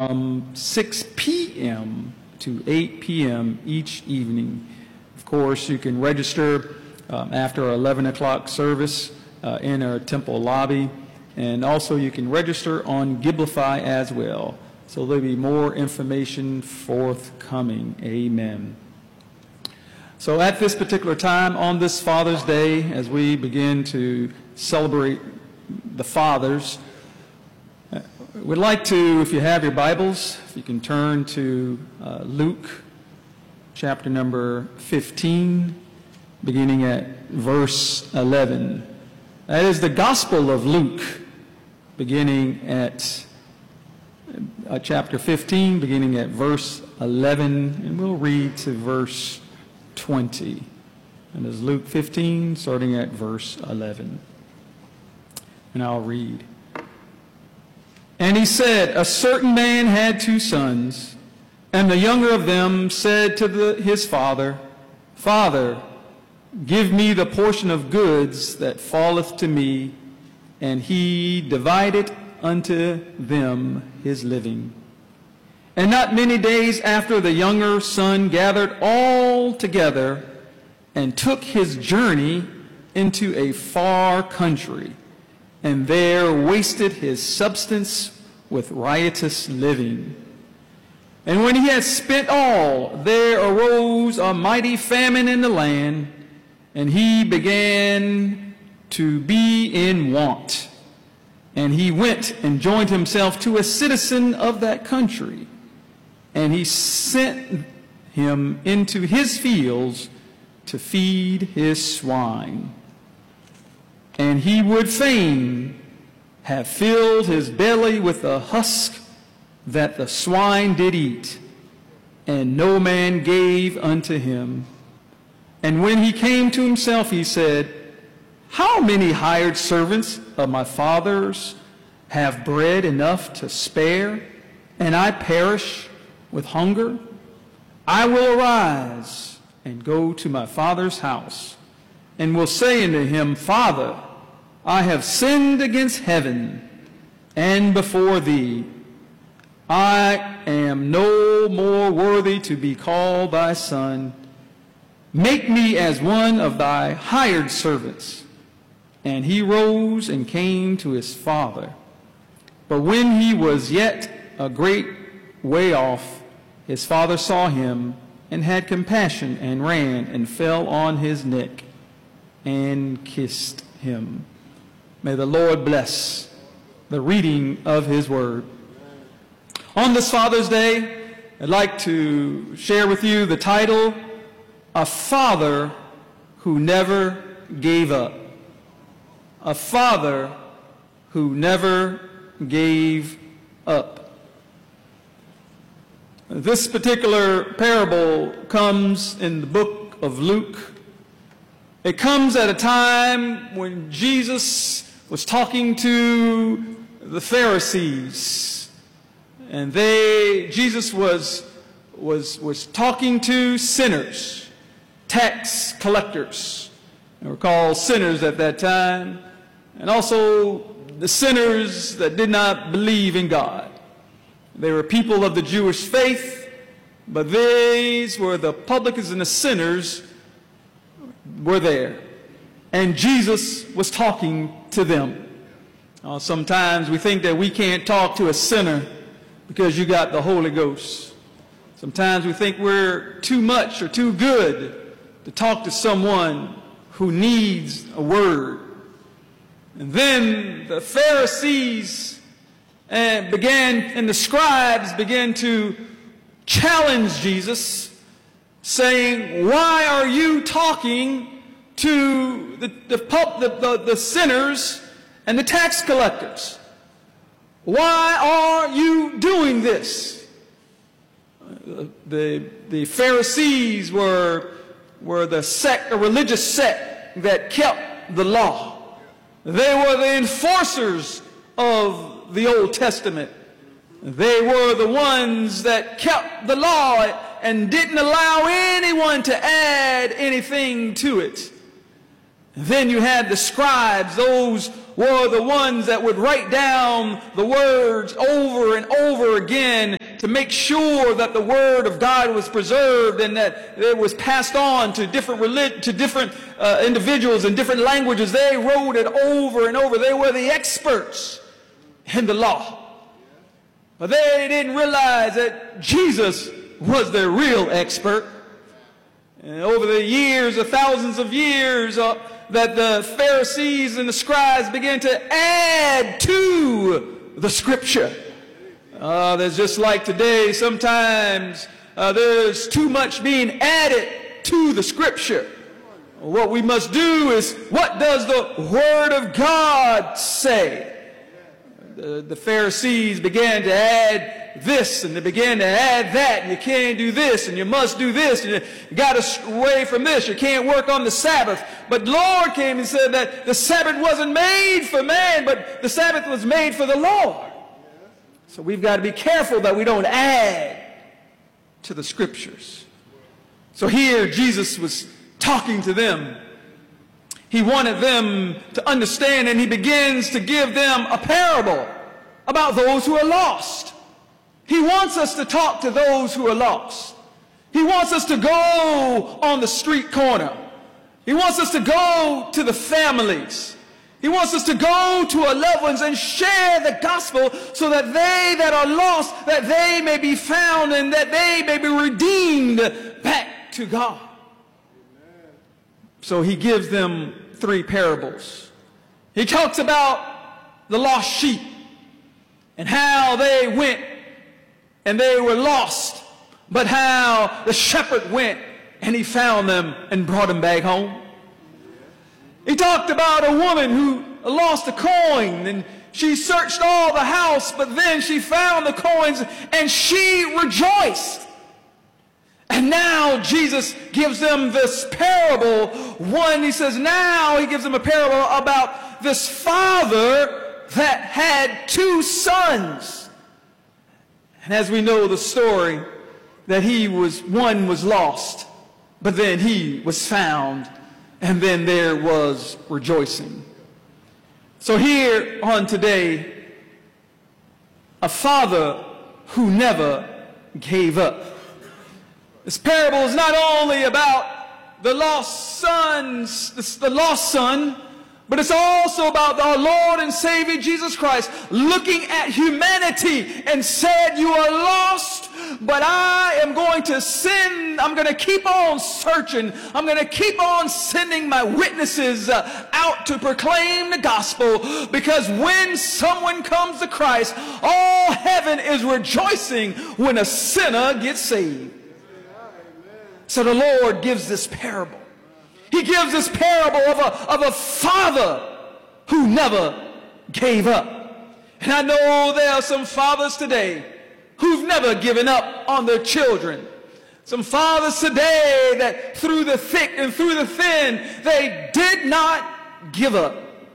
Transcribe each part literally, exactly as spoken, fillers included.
from six p m to eight p m each evening. Of course, you can register um, after our eleven o'clock service uh, in our temple lobby, and also you can register on Giblify as well. So there'll be more information forthcoming. Amen. So at this particular time, on this Father's Day, as we begin to celebrate the fathers, we'd like to, if you have your Bibles, if you can turn to uh, Luke chapter number fifteen, beginning at verse eleven. That is the Gospel of Luke, beginning at uh, chapter fifteen, beginning at verse eleven, and we'll read to verse twenty. And it's Luke fifteen, starting at verse eleven. And I'll read. And he said, a certain man had two sons, and the younger of them said to the, his father, Father, give me the portion of goods that falleth to me. And he divided unto them his living. And not many days after, the younger son gathered all together and took his journey into a far country, and there wasted his substance with riotous living. And when he had spent all, there arose a mighty famine in the land, and he began to be in want. And he went and joined himself to a citizen of that country, and he sent him into his fields to feed his swine. And he would fain have filled his belly with the husk that the swine did eat, and no man gave unto him. And when he came to himself, he said, how many hired servants of my father's have bread enough to spare, and I perish with hunger? I will arise and go to my father's house, and will say unto him, Father, I have sinned against heaven and before thee. I am no more worthy to be called thy son. Make me as one of thy hired servants. And he rose and came to his father. But when he was yet a great way off, his father saw him and had compassion, and ran and fell on his neck and kissed him. May the Lord bless the reading of his word. On this Father's Day, I'd like to share with you the title, A Father Who Never Gave Up. A Father Who Never Gave Up. This particular parable comes in the book of Luke. It comes at a time when Jesus was talking to the Pharisees, and they, Jesus was, was, was talking to sinners, tax collectors. They were called sinners at that time, and also the sinners that did not believe in God. They were people of the Jewish faith, but these were the publicans and the sinners were there. And Jesus was talking to them. Uh, sometimes we think that we can't talk to a sinner because you got the Holy Ghost. Sometimes we think we're too much or too good to talk to someone who needs a word. And then the Pharisees and began, and the scribes began to challenge Jesus, saying, why are you talking to the, the, the, the, the sinners and the tax collectors? Why are you doing this? The, the Pharisees were, were the sect, a religious sect that kept the law. They were the enforcers of the Old Testament. They were the ones that kept the law and didn't allow anyone to add anything to it. Then you had the scribes. Those were the ones that would write down the words over and over again to make sure that the Word of God was preserved and that it was passed on to different relig- to different uh, individuals in different languages. They wrote it over and over. They were the experts in the law. But they didn't realize that Jesus was their real expert. And over the years, the thousands of years, uh, that the Pharisees and the scribes began to add to the Scripture. Uh, there's just like today, sometimes uh, there's too much being added to the Scripture. What we must do is, what does the Word of God say? The, the Pharisees began to add this, and they began to add that, and you can't do this, and you must do this, and you got to stray from this, you can't work on the Sabbath. But the Lord came and said that the Sabbath wasn't made for man, but the Sabbath was made for the Lord. So we've got to be careful that we don't add to the Scriptures. So here Jesus was talking to them. He wanted them to understand, and he begins to give them a parable about those who are lost. He wants us to talk to those who are lost. He wants us to go on the street corner. He wants us to go to the families. He wants us to go to our loved ones and share the gospel so that they that are lost, that they may be found and that they may be redeemed back to God. So he gives them three parables. He talks about the lost sheep and how they went and they were lost, but how the shepherd went and he found them and brought them back home. He talked about a woman who lost a coin, and she searched all the house, but then she found the coins and she rejoiced. And now Jesus gives them this parable. One, he says, now he gives them a parable about this father that had two sons. And as we know the story, that he was, one was lost, but then he was found, and then there was rejoicing. So here on today, a father who never gave up. This parable is not only about the lost sons, the lost son, but it's also about our Lord and Savior Jesus Christ looking at humanity and said, you are lost, but I am going to send, I'm going to keep on searching. I'm going to keep on sending my witnesses uh, out to proclaim the gospel, because when someone comes to Christ, all heaven is rejoicing when a sinner gets saved. So the Lord gives this parable. He gives this parable of a, of a father who never gave up. And I know there are some fathers today who've never given up on their children. Some fathers today that through the thick and through the thin, they did not give up.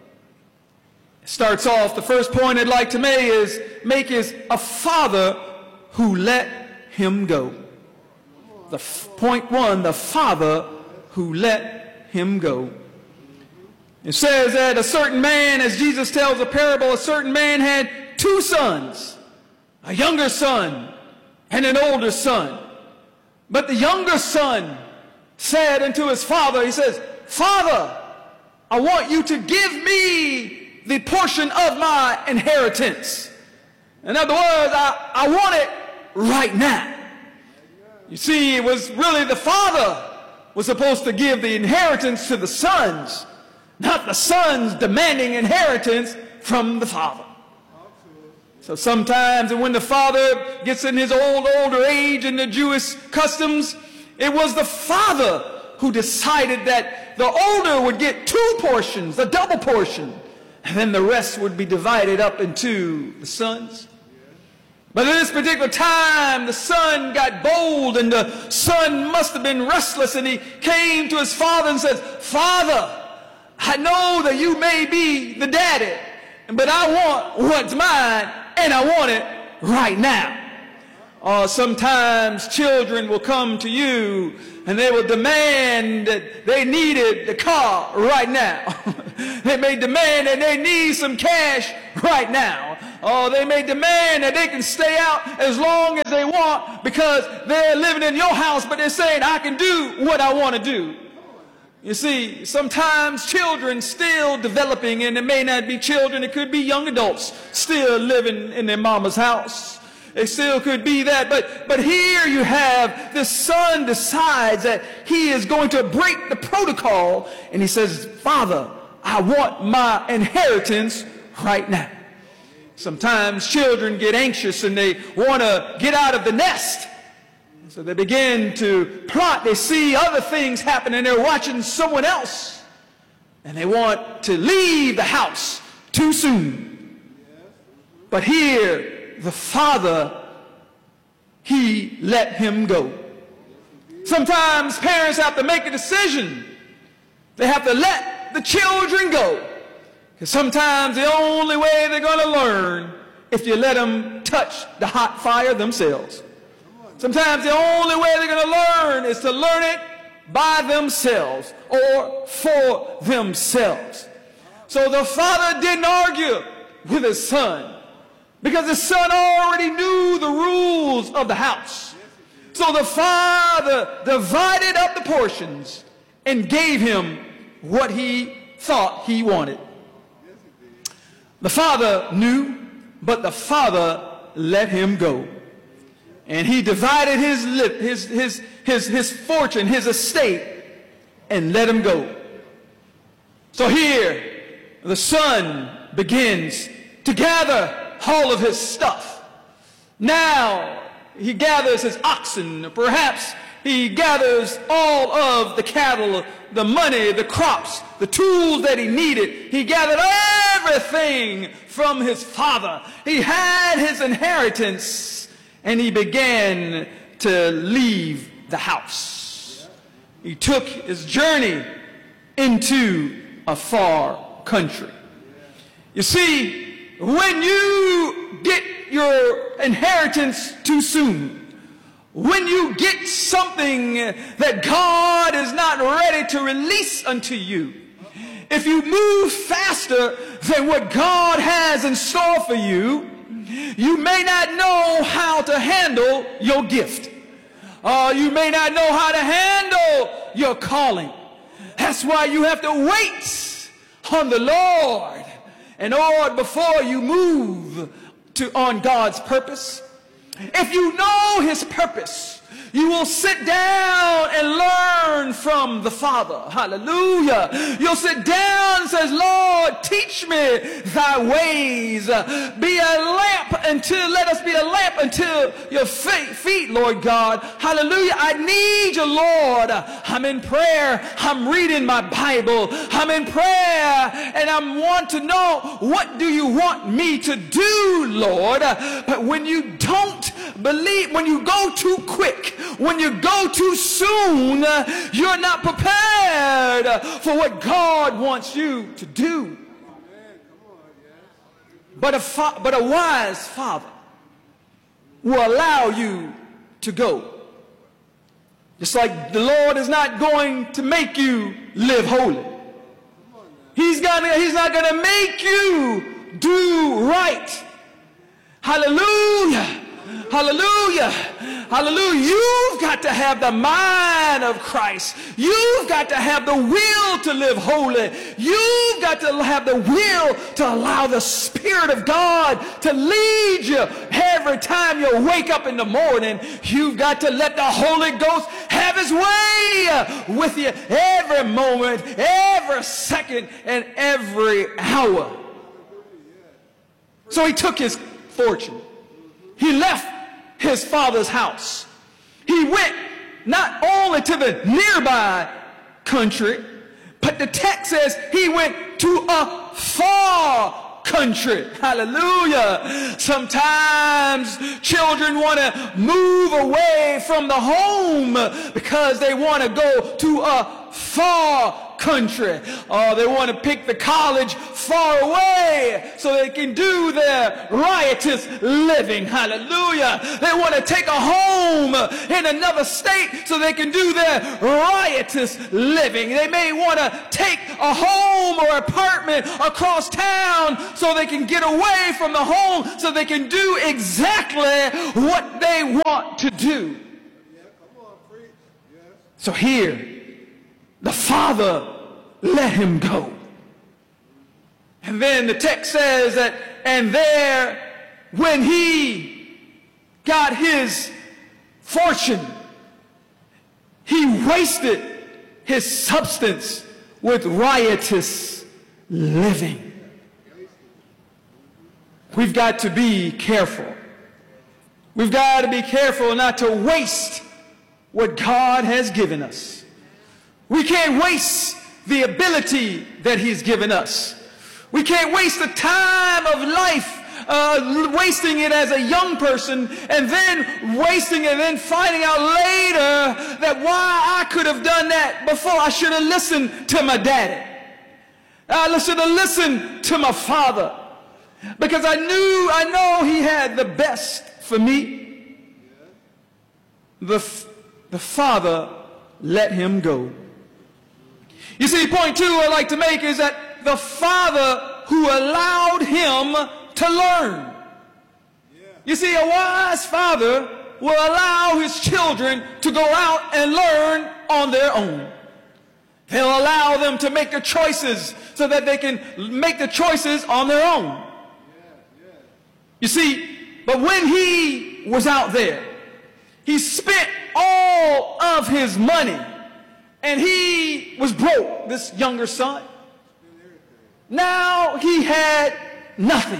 It starts off, the first point I'd like to make is, make is a father who let him go. The f- point one, the father who let him go. It says that a certain man, as Jesus tells a parable, a certain man had two sons, a younger son and an older son. But the younger son said unto his father, he says, Father, I want you to give me the portion of my inheritance. In other words, I, I want it right now. You see, it was really the father was supposed to give the inheritance to the sons, not the sons demanding inheritance from the father. So sometimes when the father gets in his old, older age in the Jewish customs, it was the father who decided that the older would get two portions, a double portion, and then the rest would be divided up into the sons. But at this particular time, the son got bold, and the son must have been restless, and he came to his father and said, Father, I know that you may be the daddy, but I want what's mine, and I want it right now. Or sometimes children will come to you, and they will demand that they needed the car right now. They may demand that they need some cash right now. Oh, they may demand that they can stay out as long as they want because they're living in your house, but they're saying, I can do what I want to do. You see, sometimes children still developing, and it may not be children, it could be young adults still living in their mama's house. It still could be that, but, but here you have this son decides that he is going to break the protocol, and he says, Father, I want my inheritance right now. Sometimes children get anxious and they want to get out of the nest. So they begin to plot. They see other things happen and they're watching someone else. And they want to leave the house too soon. But here, the father, he let him go. Sometimes parents have to make a decision. They have to let the children go. Because sometimes the only way they're going to learn if you let them touch the hot fire themselves. Sometimes the only way they're going to learn is to learn it by themselves or for themselves. So the father didn't argue with his son because the son already knew the rules of the house. So the father divided up the portions and gave him what he thought he wanted. The father knew, but the father let him go. And he divided his, lip, his, his, his, his fortune, his estate, and let him go. So here, the son begins to gather all of his stuff. Now, he gathers his oxen. Perhaps he gathers all of the cattle, the money, the crops, the tools that he needed. He gathered everything from his father. He had his inheritance. And he began to leave the house. He took his journey into a far country. You see, when you get your inheritance too soon, when you get something that God is not ready to release unto you, if you move faster than what God has in store for you, you may not know how to handle your gift. Uh, you may not know how to handle your calling. That's why you have to wait on the Lord in order before you move to on God's purpose. If you know his purpose, you will sit down and learn from the Father. Hallelujah. You'll sit down and says, Lord, teach me thy ways. Be a lamp until, let us be a lamp until your feet, Lord God. Hallelujah. I need you, Lord. I'm in prayer. I'm reading my Bible. I'm in prayer and I want to know, what do you want me to do, Lord? But when you don't believe, when you go too quick, when you go too soon, uh, you're not prepared for what God wants you to do. But a, fa but a wise father will allow you to go. Just like the Lord is not going to make you live holy. He's, gonna, he's not going to make you do right. Hallelujah. Hallelujah. Hallelujah. You've got to have the mind of Christ. You've got to have the will to live holy. You've got to have the will to allow the Spirit of God to lead you every time you wake up in the morning. You've got to let the Holy Ghost have his way with you every moment, every second, and every hour. So he took his fortune. He left his father's house. He went not only to the nearby country, but the text says he went to a far country. Hallelujah. Sometimes children want to move away from the home because they want to go to a far country. Oh, they want to pick the college far away so they can do their riotous living. Hallelujah. They want to take a home in another state so they can do their riotous living. They may want to take a home or apartment across town so they can get away from the home so they can do exactly what they want to do. So here, the father let him go. And then the text says that, and there, when he got his fortune, he wasted his substance with riotous living. We've got to be careful. We've got to be careful not to waste what God has given us. We can't waste the ability that He's given us. We can't waste the time of life, uh, wasting it as a young person, and then wasting it and then finding out later that why I could have done that before. I should have listened to my daddy. I should have listened to my father, because I knew, I know he had the best for me. The, the father let him go. You see, point two I'd like to make is that the father who allowed him to learn. You see, a wise father will allow his children to go out and learn on their own. He'll allow them to make the choices so that they can make the choices on their own. You see, but when he was out there, he spent all of his money, and he was broke, this younger son. Now he had nothing.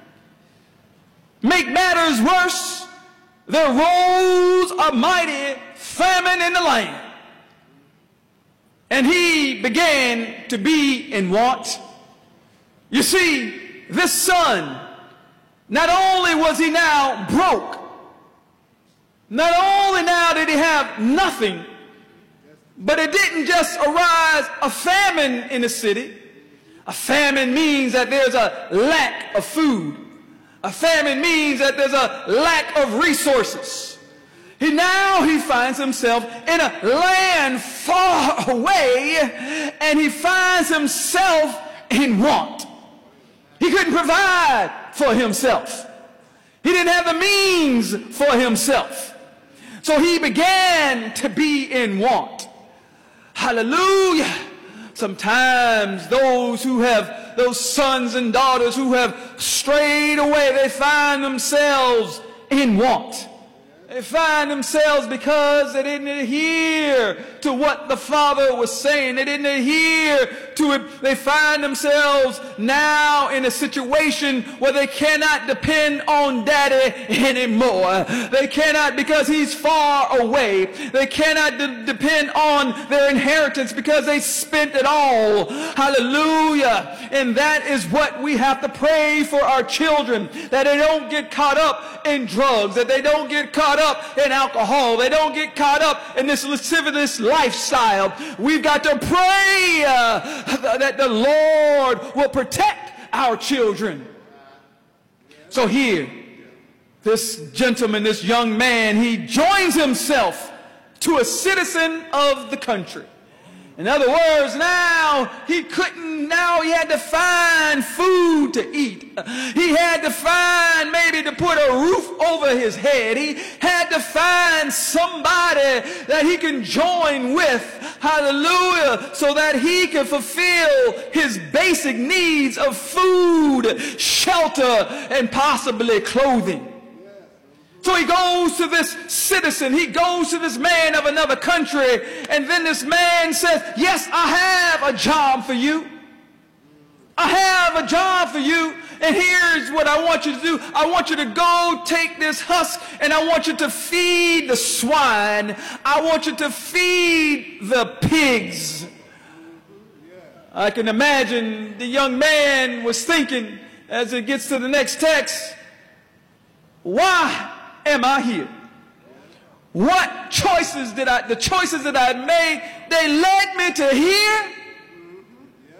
Make matters worse, there rose a mighty famine in the land, and he began to be in want. You see, this son, not only was he now broke, not only now did he have nothing, but it didn't just arise a famine in the city. A famine means that there's a lack of food. A famine means that there's a lack of resources. He now he finds himself in a land far away, and he finds himself in want. He couldn't provide for himself. He didn't have the means for himself. So he began to be in want. Hallelujah. Sometimes those who have, those sons and daughters who have strayed away, they find themselves in want. They find themselves because they didn't adhere to what the Father was saying. They didn't adhere to it. They find themselves now in a situation where they cannot depend on Daddy anymore. They cannot, because he's far away. They cannot de- depend on their inheritance because they spent it all. Hallelujah. And that is what we have to pray for our children, that they don't get caught up in drugs, that they don't get caught up in alcohol, they don't get caught up in this lascivious lifestyle. We've got to pray uh, that the Lord will protect our children. So here, this gentleman, this young man, he joins himself to a citizen of the country. In other words, now he couldn't, now he had to find food to eat. He had to find maybe to put a roof over his head. He had to find somebody that he can join with, hallelujah, so that he can fulfill his basic needs of food, shelter, and possibly clothing. So he goes to this citizen, he goes to this man of another country, and then this man says, yes, I have a job for you. I have a job for you, and here's what I want you to do. I want you to go take this husk, and I want you to feed the swine. I want you to feed the pigs. I can imagine the young man was thinking, as it gets to the next text, why am I here? What choices did I, the choices that I made, they led me to here?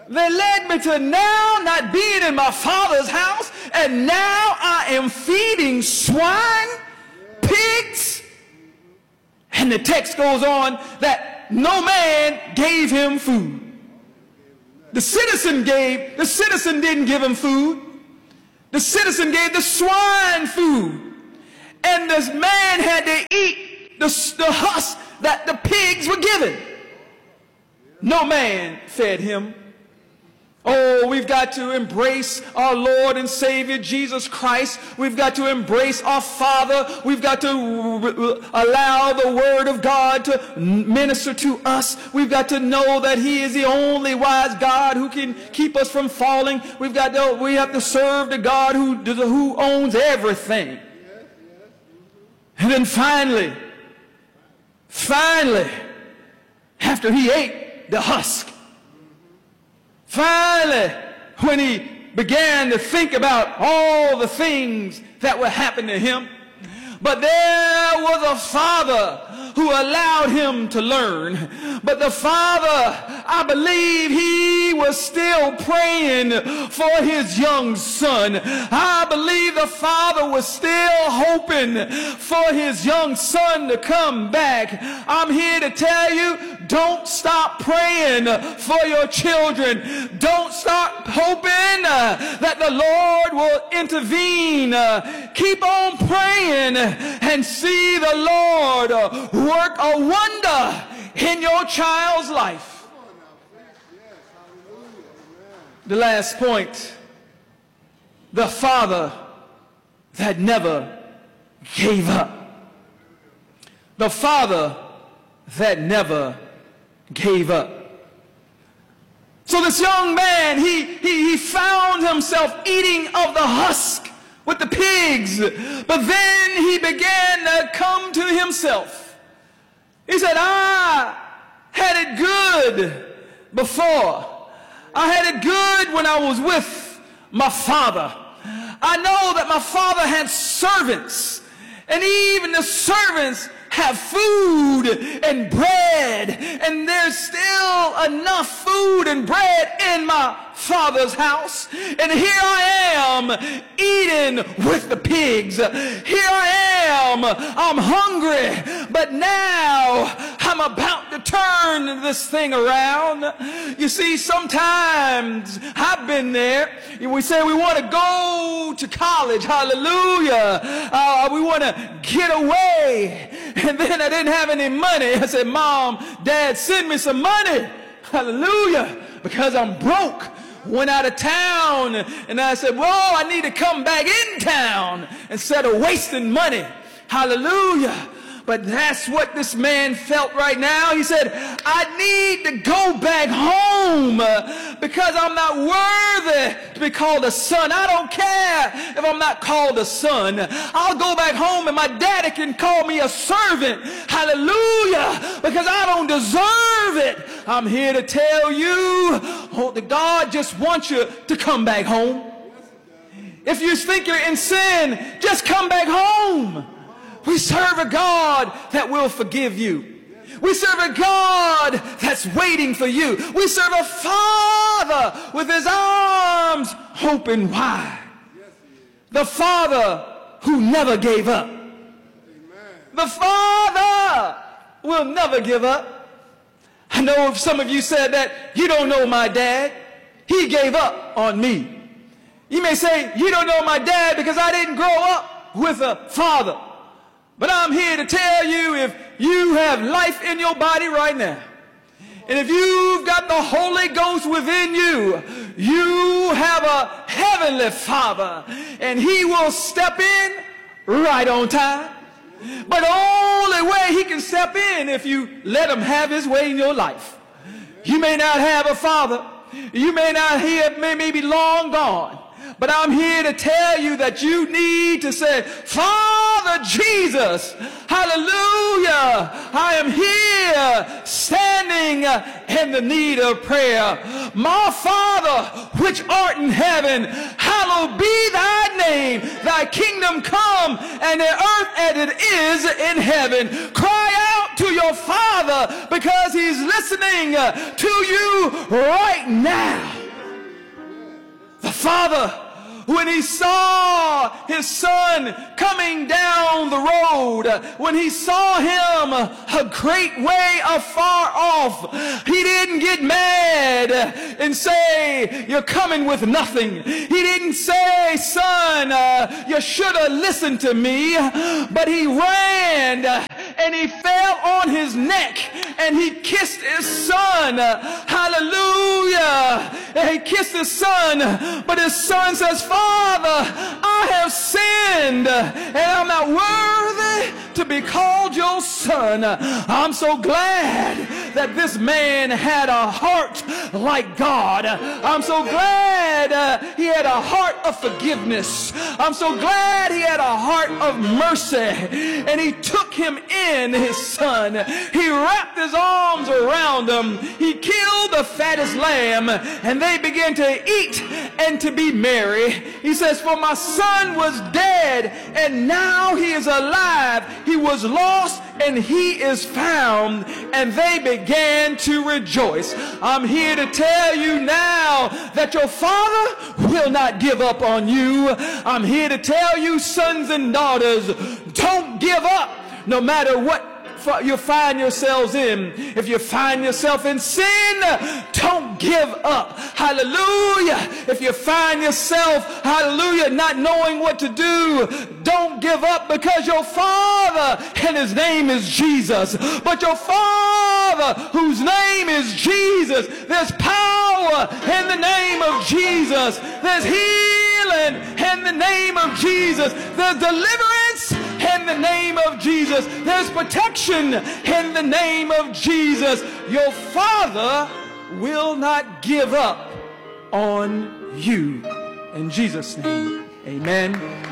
They led me to now not being in my Father's house, and now I am feeding swine, pigs. And the text goes on that no man gave him food. The citizen gave, the citizen didn't give him food. The citizen gave the swine food. And this man had to eat the, the husk that the pigs were given. No man fed him. Oh, we've got to embrace our Lord and Savior, Jesus Christ. We've got to embrace our Father. We've got to allow the Word of God to minister to us. We've got to know that He is the only wise God who can keep us from falling. We've got to, we have to serve the God who, who owns everything. And then finally, finally, after he ate the husk, finally, when he began to think about all the things that would happen to him, but there was a father who allowed him to learn. But the father, I believe he was still praying for his young son. I believe the father was still hoping for his young son to come back. I'm here to tell you, don't stop praying for your children. Don't stop hoping uh, that the Lord will intervene. Uh, keep on praying and see the Lord uh, work a wonder in your child's life. The last point, the father that never gave up. The father that never gave up. So this young man, he, he, he found himself eating of the husk with the pigs, but then he began to come to himself. He said, I had it good before. I had it good when I was with my father. I know that my father had servants, and even the servants have food and bread, and there's still enough food and bread in my father's house, and here I am eating with the pigs. Here I am, I'm hungry, but now I'm about to turn this thing around. You see, sometimes I've been there. We say we want to go to college, hallelujah. Uh, we want to get away, and then I didn't have any money. I said, Mom, Dad, send me some money, hallelujah, because I'm broke. Went out of town, and I said, whoa, I need to come back in town instead of wasting money. Hallelujah. But that's what this man felt right now. He said, I need to go back home because I'm not worthy to be called a son. I don't care if I'm not called a son. I'll go back home and my daddy can call me a servant. Hallelujah. Because I don't deserve it. I'm here to tell you, oh, that God just wants you to come back home. If you think you're in sin, just come back home. We serve a God that will forgive you. We serve a God that's waiting for you. We serve a Father with his arms open wide. The Father who never gave up. The Father will never give up. I know some of you said that you don't know my dad. He gave up on me. You may say, you don't know my dad because I didn't grow up with a father. But I'm here to tell you, if you have life in your body right now, and if you've got the Holy Ghost within you, you have a heavenly Father, and he will step in right on time. But the only way he can step in if you let him have his way in your life. You may not have a father. You may not have, may, may be long gone. But I'm here to tell you that you need to say, Father Jesus, hallelujah, I am here standing in the need of prayer. My Father, which art in heaven, hallowed be thy name. Thy kingdom come, and the earth as it is in heaven. Cry out to your Father because he's listening to you right now. The Father, when he saw his son coming down the road, when he saw him a great way afar off, he didn't get mad and say, you're coming with nothing. He didn't say, son, uh, you should have listened to me. But he ran and he fell on his neck and he kissed his son. Hallelujah. And he kissed his son, but his son says, Father, I have sinned and I'm not worthy to be called your son. I'm so glad that this man had a heart like God. I'm so glad uh, he had a heart of forgiveness. I'm so glad he had a heart of mercy. And he took him in, his son. He wrapped his arms around him. He killed the fattest lamb, and they began to eat and to be merry. He says, for my son was dead, and now he is alive. He was lost, and he is found. And they began to rejoice. I'm here to tell you now that your Father will not give up on you. I'm here to tell you, sons and daughters, don't give up no matter what you find yourselves in. If you find yourself in sin, don't give up. Hallelujah. If you find yourself, hallelujah, not knowing what to do, don't give up, because your Father, and his name is Jesus. But your Father, whose name is Jesus, there's power in the name of Jesus. There's healing in the name of Jesus. There's deliverance in the name of Jesus. There's protection in the name of Jesus. Your Father will not give up on you. In Jesus' name, amen.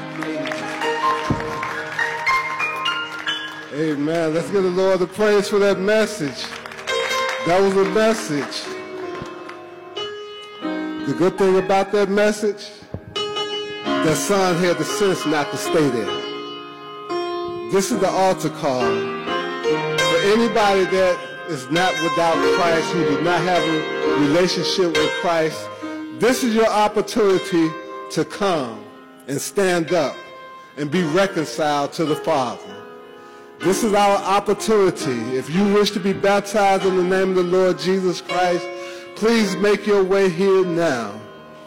Amen. Let's give the Lord the praise for that message. That was a message. The good thing about that message, that son had the sense not to stay there. This is the altar call for anybody that is not without Christ, who does not have a relationship with Christ. This is your opportunity to come and stand up and be reconciled to the Father. This is our opportunity. If you wish to be baptized in the name of the Lord Jesus Christ, please make your way here now.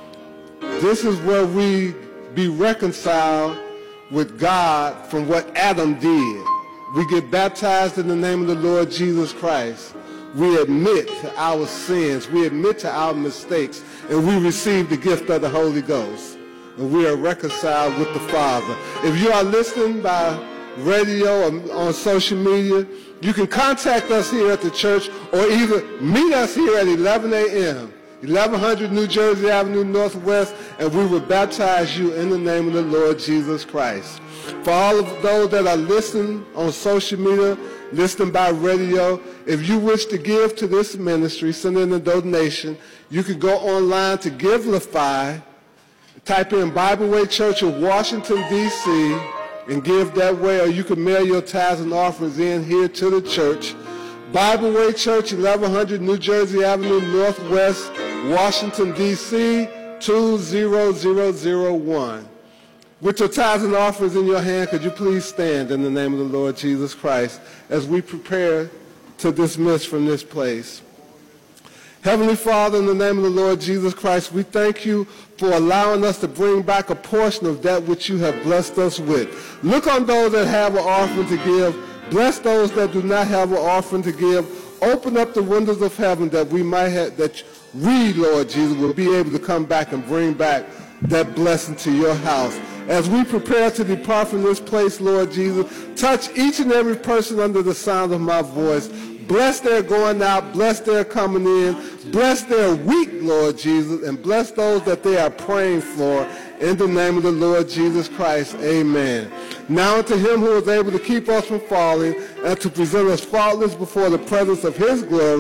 This is where we be reconciled with God from what Adam did. We get baptized in the name of the Lord Jesus Christ. We admit to our sins. We admit to our mistakes. And we receive the gift of the Holy Ghost. And we are reconciled with the Father. If you are listening by radio or on social media, you can contact us here at the church, or either meet us here at eleven a m eleven hundred New Jersey Avenue Northwest, and we will baptize you in the name of the Lord Jesus Christ. For all of those that are listening on social media, listening by radio, if you wish to give to this ministry, send in a donation. You can go online to Givelify, type in Bible Way Church of Washington, D C, and give that way, or you can mail your tithes and offerings in here to the church. Bible Way Church, eleven hundred New Jersey Avenue Northwest, Washington, D C, two zero zero zero one. With your tithes and offerings in your hand, could you please stand in the name of the Lord Jesus Christ as we prepare to dismiss from this place. Heavenly Father, in the name of the Lord Jesus Christ, we thank you for allowing us to bring back a portion of that which you have blessed us with. Look on those that have an offering to give. Bless those that do not have an offering to give. Open up the windows of heaven that we might have, that we, Lord Jesus, will be able to come back and bring back that blessing to your house. As we prepare to depart from this place, Lord Jesus, touch each and every person under the sound of my voice. Bless their going out, bless their coming in, bless their week, Lord Jesus, and bless those that they are praying for. In the name of the Lord Jesus Christ, amen. Now unto him who is able to keep us from falling and to present us faultless before the presence of his glory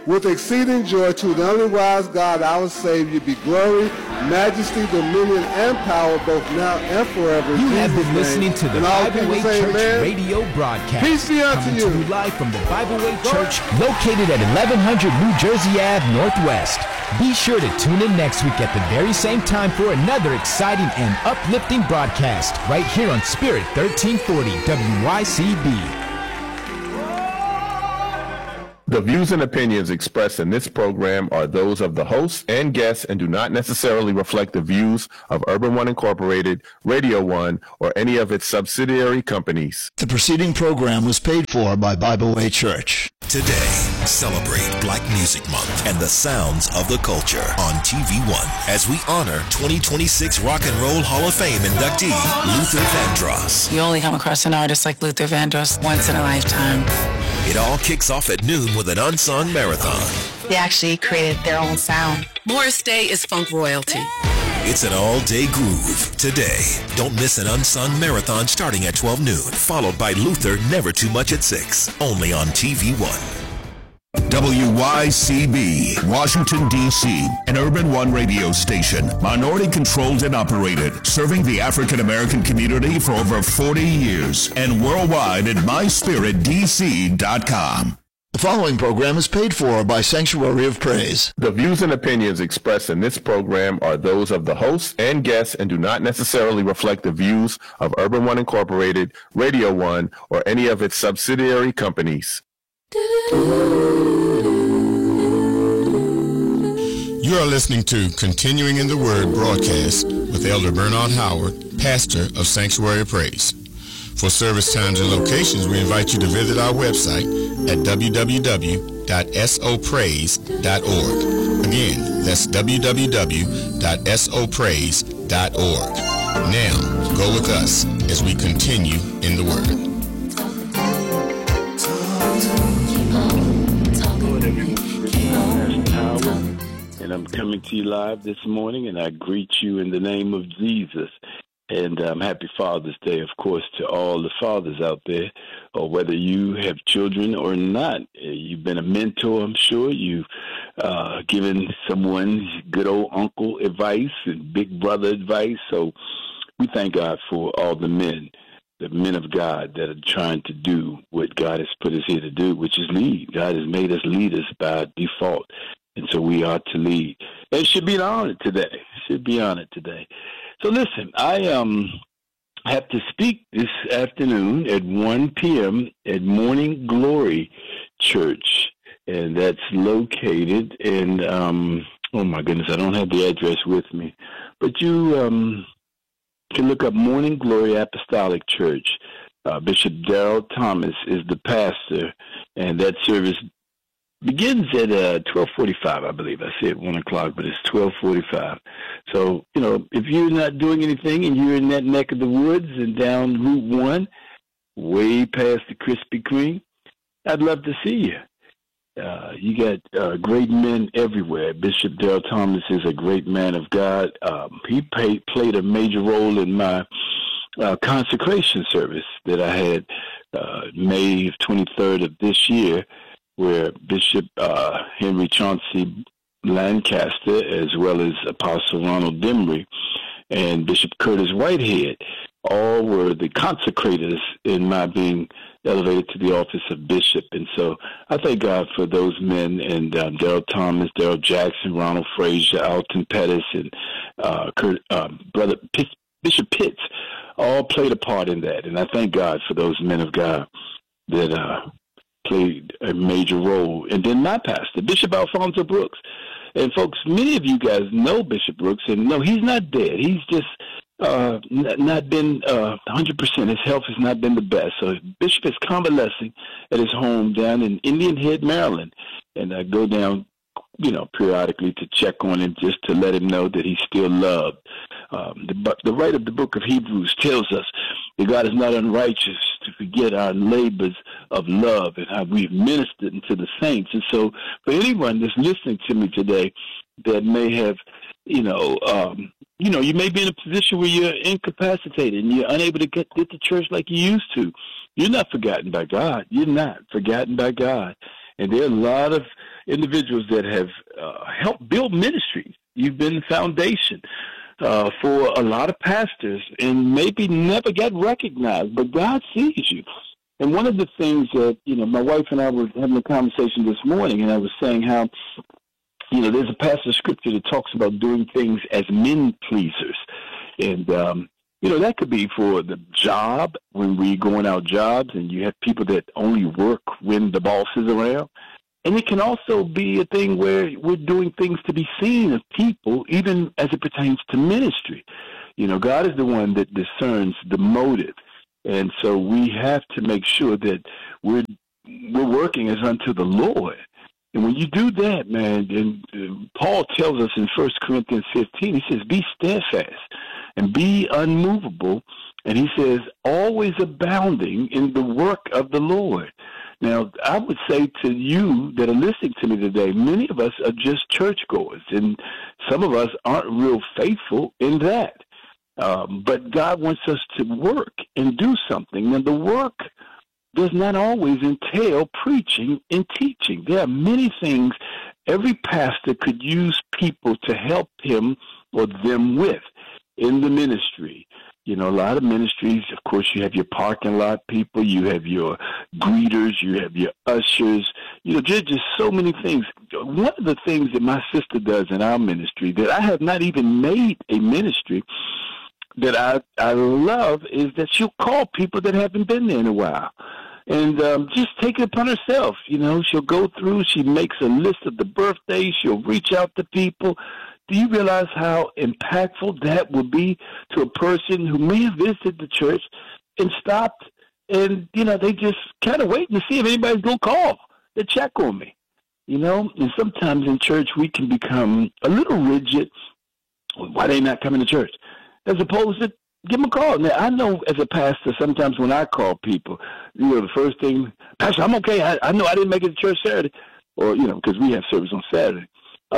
with exceeding joy to the only wise God, our Savior, be glory, majesty, dominion, and power both now and forever. You have been listening to the Bible Way Church radio broadcast. Peace be unto you. Coming to you live from the Bible Way Church, located at eleven hundred New Jersey Avenue Northwest. Be sure to tune in next week at the very same time for another exciting and uplifting broadcast right here on Spirit thirteen forty W Y C B. The views and opinions expressed in this program are those of the hosts and guests and do not necessarily reflect the views of Urban One Incorporated, Radio One, or any of its subsidiary companies. The preceding program was paid for by Bible Way Church. Today, celebrate Black Music Month and the sounds of the culture on T V One as we honor twenty twenty-six Rock and Roll Hall of Fame inductee Luther Vandross. You only come across an artist like Luther Vandross once in a lifetime. It all kicks off at noon with an unsung marathon. They actually created their own sound. Morris Day is funk royalty. It's an all-day groove. Today, don't miss an unsung marathon starting at twelve noon, followed by Luther Never Too Much at six, only on T V One. W Y C B, Washington, D C, an Urban One radio station, minority-controlled and operated, serving the African-American community for over forty years, and worldwide at my spirit D C dot com. The following program is paid for by Sanctuary of Praise. The views and opinions expressed in this program are those of the hosts and guests and do not necessarily reflect the views of Urban One Incorporated, Radio One, or any of its subsidiary companies. You are listening to Continuing in the Word broadcast with Elder Bernard Howard, pastor of Sanctuary of Praise. For service times and locations, we invite you to visit our website at w w w dot s o praise dot org. Again, that's w w w dot s o praise dot org. Now, go with us as we continue in the Word. And I'm coming to you live this morning, and I greet you in the name of Jesus. And um, happy Father's Day, of course, to all the fathers out there, or whether you have children or not. You've been a mentor, I'm sure. You've uh, given someone good old uncle advice and big brother advice. So we thank God for all the men, the men of God that are trying to do what God has put us here to do, which is lead. God has made us leaders by default. And so we are to lead. And it should be an honor today. It should be honored today. So listen, I um have to speak this afternoon at one p.m. at Morning Glory Church. And that's located in, um, oh my goodness, I don't have the address with me. But you um, can look up Morning Glory Apostolic Church. Uh, Bishop Darrell Thomas is the pastor, and that service begins at uh, twelve forty-five, I believe. I said one o'clock, but it's twelve forty-five. So, you know, if you're not doing anything and you're in that neck of the woods and down Route one, way past the Krispy Kreme, I'd love to see you. Uh, you got uh, great men everywhere. Bishop Darrell Thomas is a great man of God. Um, he paid, played a major role in my uh, consecration service that I had uh, May twenty-third of this year, where Bishop uh, Henry Chauncey Lancaster, as well as Apostle Ronald Demry and Bishop Curtis Whitehead, all were the consecrators in my being elevated to the office of bishop. And so I thank God for those men, and um, Darrell Thomas, Darrell Jackson, Ronald Frazier, Alton Pettis, and uh, Kurt, uh, Brother Pitt, Bishop Pitts, all played a part in that. And I thank God for those men of God that uh, played a major role. And then my pastor, Bishop Alfonso Brooks. And folks, many of you guys know Bishop Brooks, and no, he's not dead. He's just uh, n- not been uh, one hundred percent. His health has not been the best. So Bishop is convalescing at his home down in Indian Head, Maryland. And I go down, you know, periodically to check on him, just to let him know that he's still loved. Um, the, the writer of the book of Hebrews tells us that God is not unrighteous to forget our labors of love and how we've ministered to the saints. And so for anyone that's listening to me today that may have, you know, um, you know, you may be in a position where you're incapacitated and you're unable to get, get to church like you used to. You're not forgotten by God. You're not forgotten by God. And there are a lot of individuals that have uh, helped build ministries. You've been the foundation uh, for a lot of pastors and maybe never got recognized, but God sees you. And one of the things that, you know, my wife and I were having a conversation this morning, and I was saying how, you know, there's a passage of scripture that talks about doing things as men pleasers. And, um, you know, that could be for the job, when we going out jobs and you have people that only work when the boss is around. And it can also be a thing where we're doing things to be seen of people, even as it pertains to ministry. You know, God is the one that discerns the motive. And so we have to make sure that we're, we're working as unto the Lord. And when you do that, man, and uh, Paul tells us in First Corinthians fifteen, he says, be steadfast and be unmovable. And he says, always abounding in the work of the Lord. Now, I would say to you that are listening to me today, many of us are just churchgoers, and some of us aren't real faithful in that. Um, but God wants us to work and do something. Now, the work does not always entail preaching and teaching. There are many things every pastor could use people to help him or them with in the ministry. You know, a lot of ministries, of course, you have your parking lot people, you have your greeters, you have your ushers. You know, there's just so many things. One of the things that my sister does in our ministry that I have not even made a ministry that I, I love is that she'll call people that haven't been there in a while. And um, just take it upon herself. You know, she'll go through, she makes a list of the birthdays, she'll reach out to people. Do you realize how impactful that would be to a person who may have visited the church and stopped and, you know, they just kind of waiting to see if anybody's going to call to check on me, you know? And sometimes in church we can become a little rigid. Why they not coming to church? As opposed to give them a call. Now, I know as a pastor, sometimes when I call people, you know, the first thing, Pastor, I'm okay. I, I know I didn't make it to church Saturday. Or, you know, because we have service on Saturday.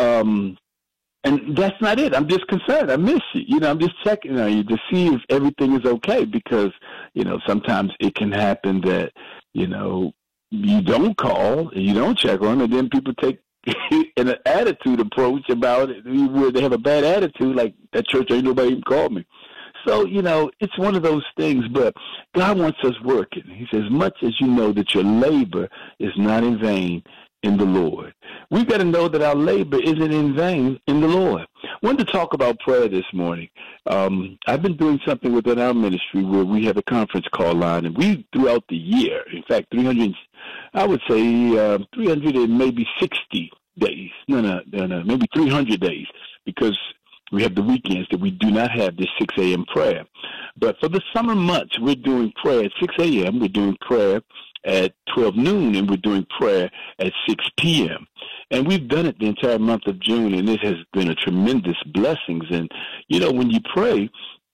Um, and that's not it. I'm just concerned. I miss you. You know, I'm just checking on you to see if everything is okay because, you know, sometimes it can happen that, you know, you don't call and you don't check on them, and then people take an attitude approach about it where they have a bad attitude, like that church ain't nobody even called me. So, you know, it's one of those things, but God wants us working. He says, much as you know that your labor is not in vain in the Lord. We've got to know that our labor isn't in vain in the Lord. I wanted to talk about prayer this morning. Um, I've been doing something within our ministry where we have a conference call line, and we, throughout the year, in fact, three hundred, I would say uh, three hundred and maybe sixty days. No, no, no, no, maybe three hundred days, because we have the weekends that we do not have this six a.m. prayer. But for the summer months, we're doing prayer at six a.m., we're doing prayer at twelve noon, and we're doing prayer at six p.m. And we've done it the entire month of June, and it has been a tremendous blessings. And, you know, when you pray,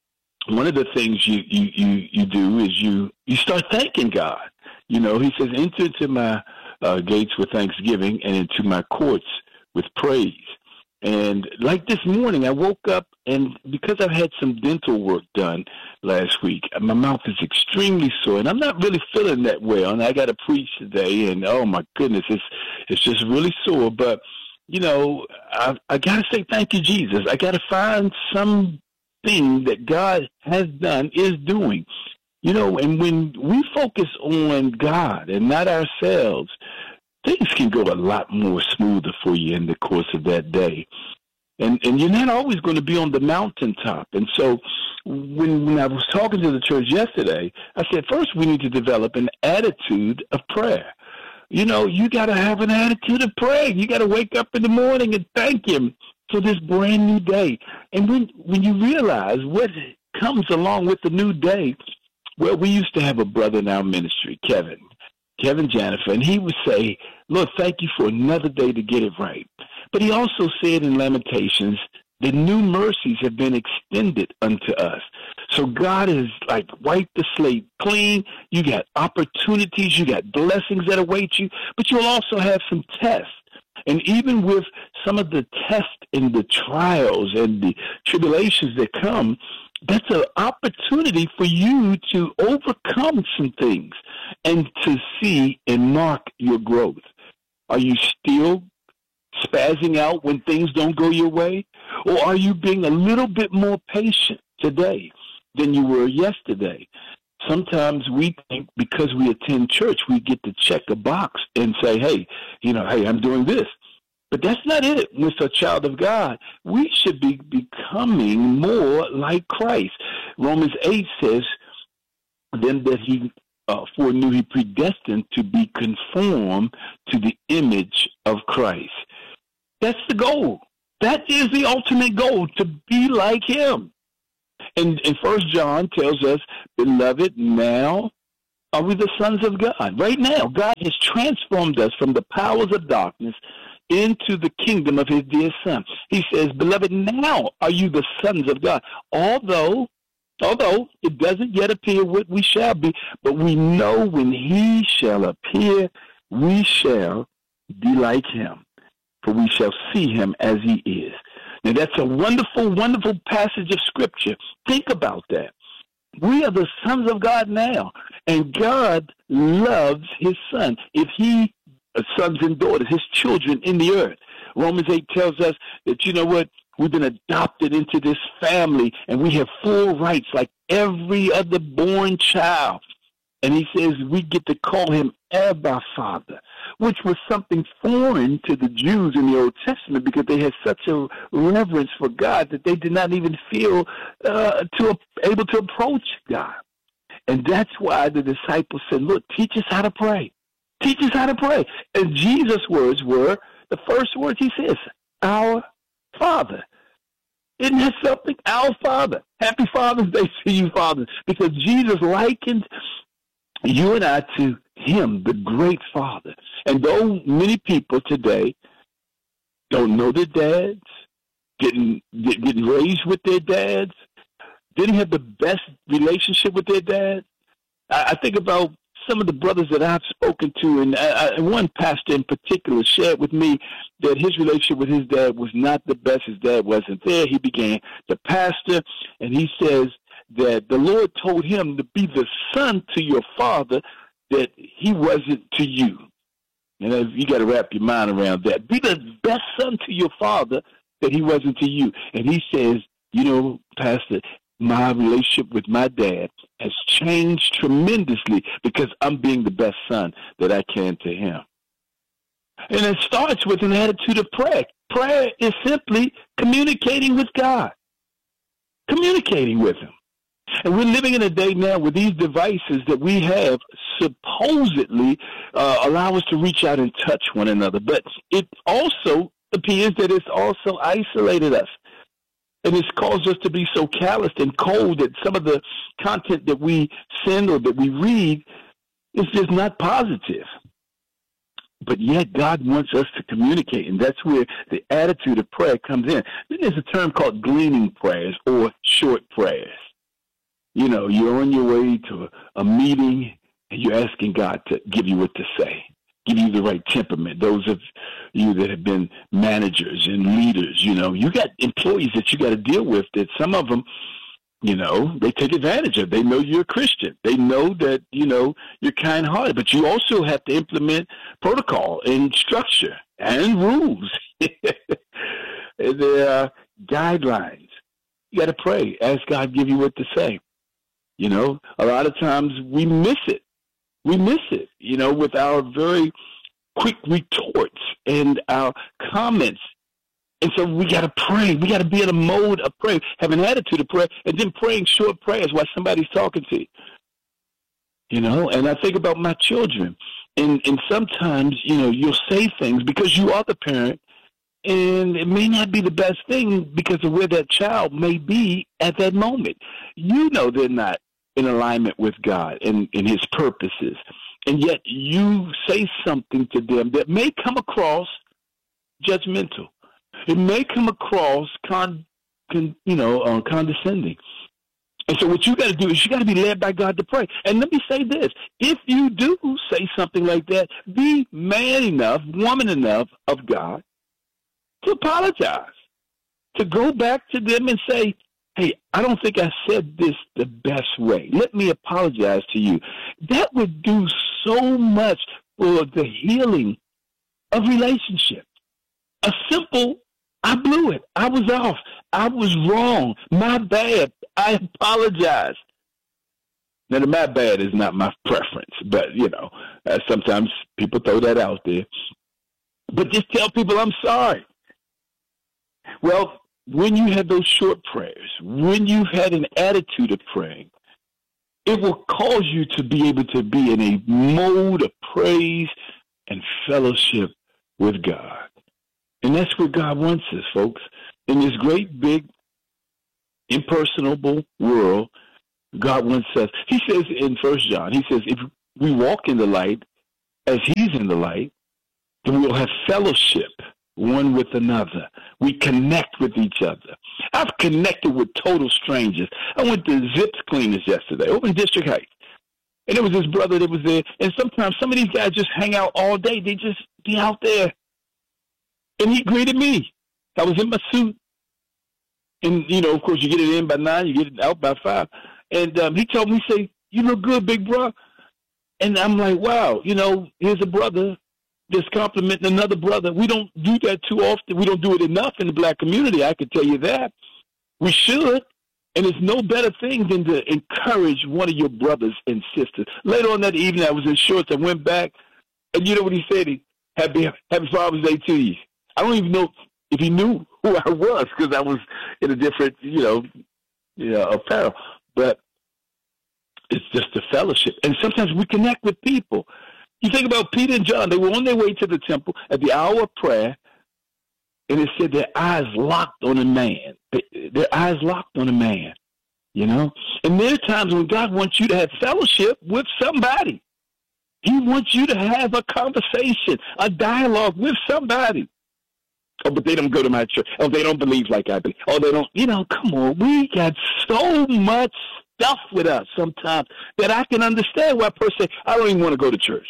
one of the things you, you, you, you do is you, you start thanking God. You know, he says, enter into my uh, gates with thanksgiving and into my courts with praise. And like this morning, I woke up, and because I've had some dental work done last week, my mouth is extremely sore, and I'm not really feeling that well. And I got to preach today, and oh my goodness, it's it's just really sore. But you know, I I got to say thank you, Jesus. I got to find something that God has done, is doing. You know, and when we focus on God and not ourselves, things can go a lot more smoother for you in the course of that day. And and you're not always going to be on the mountaintop. And so when, when I was talking to the church yesterday, I said, first we need to develop an attitude of prayer. You know, you got to have an attitude of prayer. You got to wake up in the morning and thank him for this brand new day. And when, when you realize what comes along with the new day, well, we used to have a brother in our ministry, Kevin. Kevin Jennifer, and he would say, Lord, thank you for another day to get it right. But he also said in Lamentations, the new mercies have been extended unto us. So God has like wiped the slate clean. You got opportunities, you got blessings that await you, but you'll also have some tests. And even with some of the tests and the trials and the tribulations that come, that's an opportunity for you to overcome some things and to see and mark your growth. Are you still spazzing out when things don't go your way? Or are you being a little bit more patient today than you were yesterday? Sometimes we think because we attend church, we get to check a box and say, hey, you know, hey, I'm doing this. But that's not it. With a child of God, we should be becoming more like Christ. Romans eight says, them that he uh, foreknew, he predestined to be conformed to the image of Christ. That's the goal. That is the ultimate goal, to be like him. And, and First John tells us, beloved, now are we the sons of God. Right now, God has transformed us from the powers of darkness into the kingdom of his dear Son. He says, beloved, now are you the sons of God. Although, although it doesn't yet appear what we shall be, but we know when he shall appear, we shall be like him, for we shall see him as he is. Now, that's a wonderful, wonderful passage of Scripture. Think about that. We are the sons of God now, and God loves his Son. If he, sons and daughters, his children in the earth. Romans eight tells us that, you know what, we've been adopted into this family, and we have full rights like every other born child. And he says we get to call him Abba Father, which was something foreign to the Jews in the Old Testament because they had such a reverence for God that they did not even feel uh, to, able to approach God. And that's why the disciples said, look, teach us how to pray. Teach us how to pray. And Jesus' words were, the first words he says, our Father. Isn't that something? Our Father. Happy Father's Day to you, fathers, because Jesus likened you and I to him, the great Father. And though many people today don't know their dads, getting getting raised with their dads, didn't have the best relationship with their dads, I, I think about some of the brothers that I've spoken to, and I, I, one pastor in particular shared with me that his relationship with his dad was not the best. His dad wasn't there. He began the pastor, and he says that the Lord told him to be the son to your father that he wasn't to you. And you got to wrap your mind around that. Be the best son to your father that he wasn't to you. And he says, you know, Pastor, my relationship with my dad has changed tremendously because I'm being the best son that I can to him. And it starts with an attitude of prayer. Prayer is simply communicating with God, communicating with him. And we're living in a day now where these devices that we have supposedly uh, allow us to reach out and touch one another. But it also appears that it's also isolated us. And it's caused us to be so calloused and cold that some of the content that we send or that we read is just not positive. But yet God wants us to communicate, and that's where the attitude of prayer comes in. Then there's a term called gleaning prayers or short prayers. You know, you're on your way to a, a meeting, and you're asking God to give you what to say, give you the right temperament. Those of you that have been managers and leaders, you know, you got employees that you got to deal with that some of them, you know, they take advantage of. They know you're a Christian. They know that, you know, you're kind-hearted. But you also have to implement protocol and structure and rules. There are guidelines. You got to pray. Ask God give you what to say. You know, a lot of times we miss it. We miss it, you know, with our very quick retorts and our comments. And so we got to pray. We got to be in a mode of prayer, have an attitude of prayer, and then praying short prayers while somebody's talking to you. You know, and I think about my children. And, and sometimes, you know, you'll say things because you are the parent, and it may not be the best thing because of where that child may be at that moment. You know they're not in alignment with God and, and his purposes. And yet you say something to them that may come across judgmental. It may come across con, con you know, uh, condescending. And so what you got to do is you got to be led by God to pray. And let me say this. If you do say something like that, be man enough, woman enough of God to apologize, to go back to them and say, hey, I don't think I said this the best way. Let me apologize to you. That would do so much for the healing of relationship. A simple, I blew it. I was off. I was wrong. My bad. I apologize. Now, the my bad is not my preference, but, you know, uh, sometimes people throw that out there. But just tell people I'm sorry. Well, when you have those short prayers, when you've had an attitude of praying, it will cause you to be able to be in a mode of praise and fellowship with God. And that's where God wants us, folks. In this great, big, impersonable world, God wants us. He says in First John, he says, if we walk in the light as he's in the light, then we'll have fellowship one with another. We connect with each other. I've connected with total strangers. I went to Zips Cleaners yesterday over in District Heights. And there was this brother that was there. And sometimes some of these guys just hang out all day. They just be out there. And he greeted me. I was in my suit. And, you know, of course, you get it in by nine, you get it out by five. And um, he told me, he said, you look good, big bro. And I'm like, wow, you know, here's a brother that's complimenting another brother. We don't do that too often. We don't do it enough in the black community, I can tell you that. We should. And it's no better thing than to encourage one of your brothers and sisters. Later on that evening, I was in shorts. I went back, and you know what he said? He, happy, happy Father's Day to you. I don't even know if he knew who I was because I was in a different, you know, you know, apparel. But it's just a fellowship. And sometimes we connect with people. You think about Peter and John. They were on their way to the temple at the hour of prayer, and it said their eyes locked on a man. Their eyes locked on a man, you know. And there are times when God wants you to have fellowship with somebody. He wants you to have a conversation, a dialogue with somebody. Oh, but they don't go to my church. Oh, they don't believe like I believe. Oh, they don't, you know, come on. We got so much stuff with us sometimes that I can understand why a person say, I don't even want to go to church.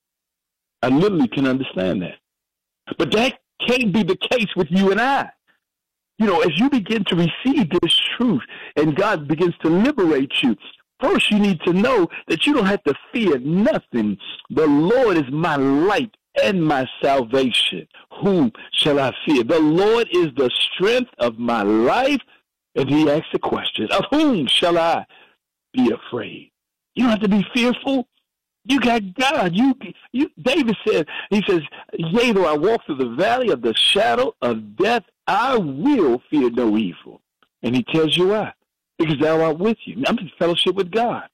I literally can understand that. But that can't be the case with you and I. You know, as you begin to receive this truth and God begins to liberate you, first you need to know that you don't have to fear nothing. The Lord is my light and my salvation. Whom shall I fear? The Lord is the strength of my life. And he asks the question, of whom shall I be afraid? You don't have to be fearful. You got God. You, you. David said, he says, yea, though I walk through the valley of the shadow of death, I will fear no evil. And he tells you why. Because thou art with you. I'm in fellowship with God.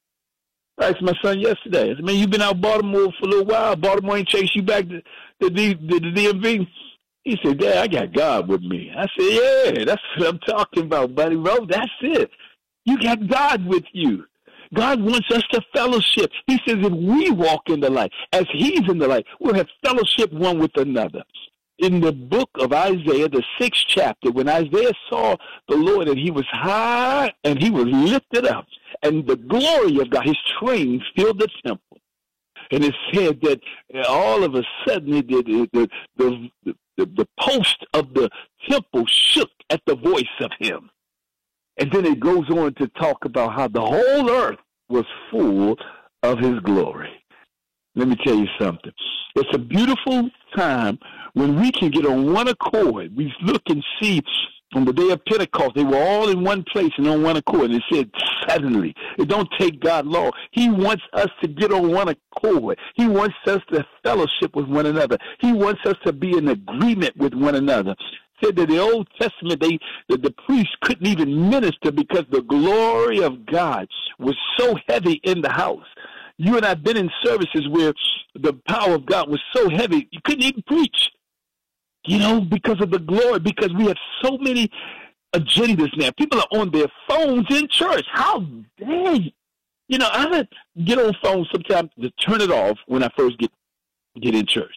I asked my son yesterday, I said, man, you've been out in Baltimore for a little while. Baltimore ain't chased you back to, to, the, to the D M V. He said, Dad, I got God with me. I said, yeah, that's what I'm talking about, buddy. Bro, that's it. You got God with you. God wants us to fellowship. He says if we walk in the light, as he's in the light, we'll have fellowship one with another. In the book of Isaiah, the sixth chapter, when Isaiah saw the Lord and he was high and he was lifted up, and the glory of God, his train filled the temple. And it said that all of a sudden the, the, the, the, the, the post of the temple shook at the voice of him. And then it goes on to talk about how the whole earth was full of his glory. Let me tell you something. It's a beautiful time when we can get on one accord. We look and see on the day of Pentecost, they were all in one place and on one accord. And it said, suddenly. It don't take God long. He wants us to get on one accord. He wants us to fellowship with one another. He wants us to be in agreement with one another. Said that the Old Testament, they the, the priests couldn't even minister because the glory of God was so heavy in the house. You and I have been in services where the power of God was so heavy, you couldn't even preach. You know, because of the glory, because we have so many agendas now. People are on their phones in church. How dare you? You know, I had to get on phones sometimes to turn it off when I first get get in church.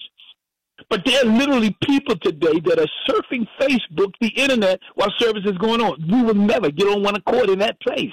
But there are literally people today that are surfing Facebook, the internet, while service is going on. We will never get on one accord in that place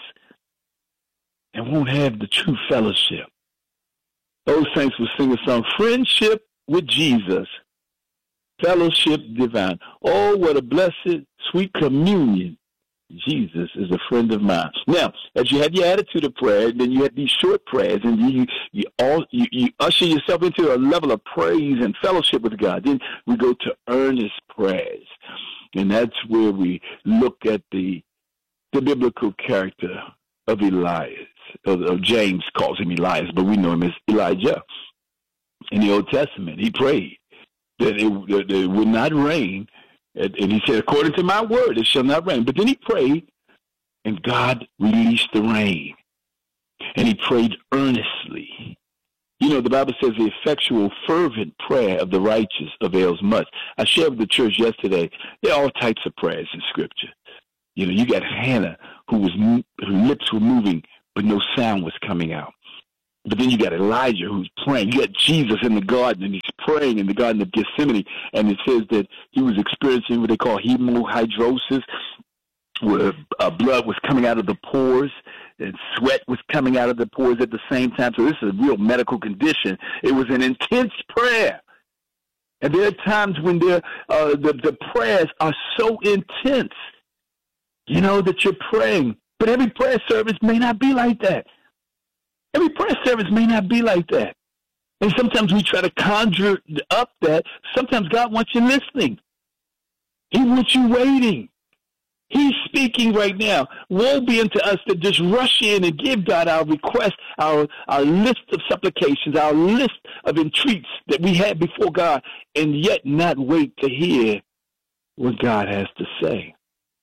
and won't have the true fellowship. Those saints will sing a song, Friendship with Jesus, Fellowship Divine. Oh, what a blessed, sweet communion Jesus is a friend of mine. Now, as you had your attitude of prayer, then you had these short prayers, and you you all you, you usher yourself into a level of praise and fellowship with God. Then we go to earnest prayers, and that's where we look at the the biblical character of Elias. Of, of James calls him Elias, but we know him as Elijah. In the Old Testament, he prayed that it, that it would not rain. And he said, according to my word, it shall not rain. But then he prayed, and God released the rain. And he prayed earnestly. You know, the Bible says the effectual, fervent prayer of the righteous avails much. I shared with the church yesterday, there are all types of prayers in Scripture. You know, you got Hannah, who was her lips were moving, but no sound was coming out. But then you got Elijah who's praying. You got Jesus in the garden, and he's praying in the Garden of Gethsemane. And it says that he was experiencing what they call hemohydrosis, where uh, blood was coming out of the pores, and sweat was coming out of the pores at the same time. So this is a real medical condition. It was an intense prayer. And there are times when uh, the, the prayers are so intense, you know, that you're praying. But every prayer service may not be like that. Every prayer service may not be like that. And sometimes we try to conjure up that. Sometimes God wants you listening. He wants you waiting. He's speaking right now. Woe be unto us that just rush in and give God our request, our, our list of supplications, our list of entreats that we have before God, and yet not wait to hear what God has to say.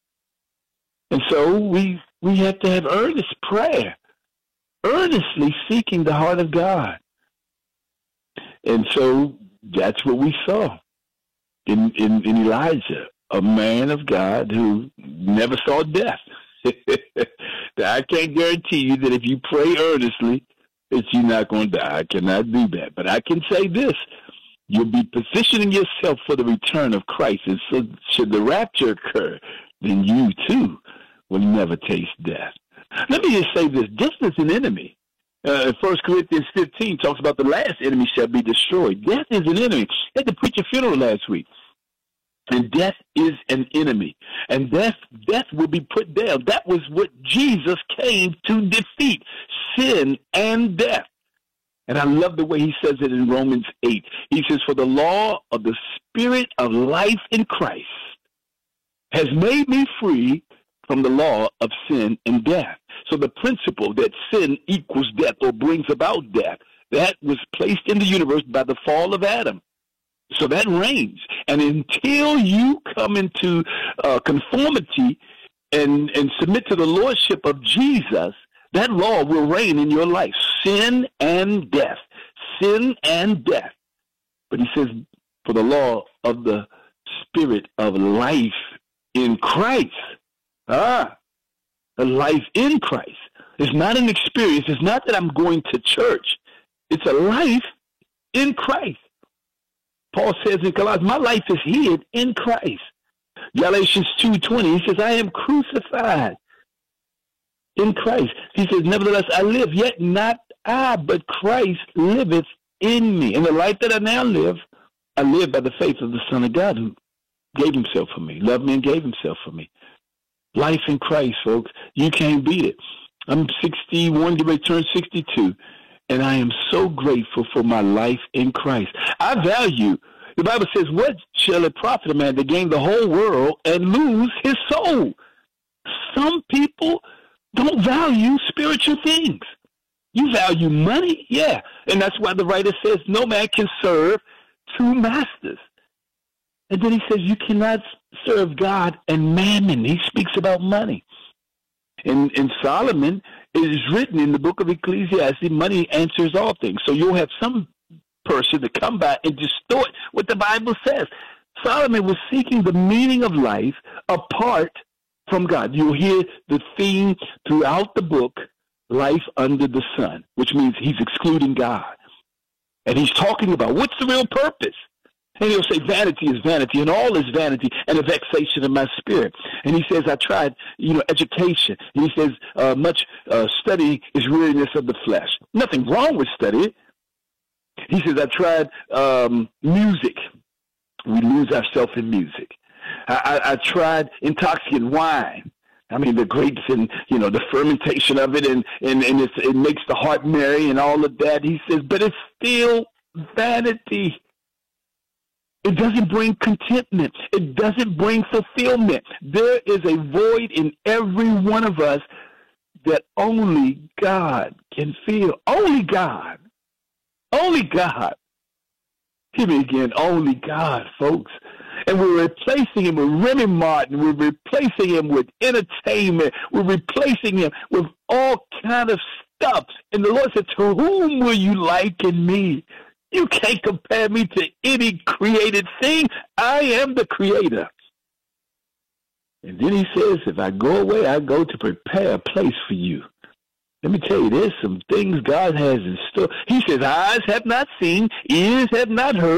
And so we we have to have earnest prayer. Earnestly seeking the heart of God. And so that's what we saw in, in, in Elijah, a man of God who never saw death. I can't guarantee you that if you pray earnestly, that you're not going to die. I cannot do that. But I can say this. You'll be positioning yourself for the return of Christ. And so should the rapture occur, then you too will never taste death. Let me just say this. Death is an enemy. Uh, First Corinthians fifteen talks about the last enemy shall be destroyed. Death is an enemy. I had to preach a funeral last week. And death is an enemy. And death, death will be put down. That was what Jesus came to defeat, sin and death. And I love the way he says it in Romans eight. He says, for the law of the Spirit of life in Christ has made me free from the law of sin and death. So the principle that sin equals death or brings about death, that was placed in the universe by the fall of Adam. So that reigns. And until you come into uh, conformity and, and submit to the lordship of Jesus, that law will reign in your life. Sin and death. Sin and death. But he says, for the law of the Spirit of life in Christ. Ah, a life in Christ. It's not an experience. It's not that I'm going to church. It's a life in Christ. Paul says in Colossians, my life is hid in Christ. Galatians two twenty, he says, I am crucified in Christ. He says, nevertheless, I live, yet not I, but Christ liveth in me. In the life that I now live, I live by the faith of the Son of God who gave himself for me, loved me and gave himself for me. Life in Christ, folks. You can't beat it. I'm sixty-one, getting ready to turn sixty-two, and I am so grateful for my life in Christ. I value, the Bible says, what shall it profit a man to gain the whole world and lose his soul? Some people don't value spiritual things. You value money? Yeah. And that's why the writer says no man can serve two masters. And then he says you cannot serve God and mammon. He speaks about money. And, and Solomon, it is written in the book of Ecclesiastes, money answers all things. So you'll have some person to come by and distort what the Bible says. Solomon was seeking the meaning of life apart from God. You'll hear the theme throughout the book, life under the sun, which means he's excluding God. And he's talking about what's the real purpose? And he'll say, vanity is vanity, and all is vanity, and a vexation of my spirit. And he says, I tried, you know, education. And he says, uh, much uh, study is weariness of the flesh. Nothing wrong with study. He says, I tried um, music. We lose ourselves in music. I, I, I tried intoxicant wine. I mean, the grapes and, you know, the fermentation of it, and, and, and it's, it makes the heart merry and all of that. He says, but it's still vanity. It doesn't bring contentment. It doesn't bring fulfillment. There is a void in every one of us that only God can fill. Only God. Only God. Hear me again. Only God, folks. And we're replacing him with Remy Martin. We're replacing him with entertainment. We're replacing him with all kind of stuff. And the Lord said, to whom will you liken me? You can't compare me to any created thing. I am the creator. And then he says, if I go away, I go to prepare a place for you. Let me tell you, there's some things God has in store. He says, eyes have not seen, ears have not heard.